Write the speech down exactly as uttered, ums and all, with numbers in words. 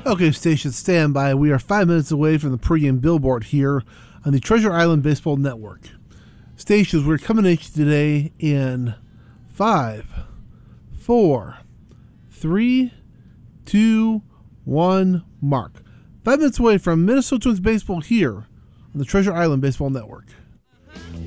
Okay, station, stand by. We are five minutes away from the pregame billboard here on the Treasure Island Baseball Network. Stations, we're coming at you today in five, four, three, two, one, mark. Five minutes away from Minnesota Twins baseball here on the Treasure Island Baseball Network.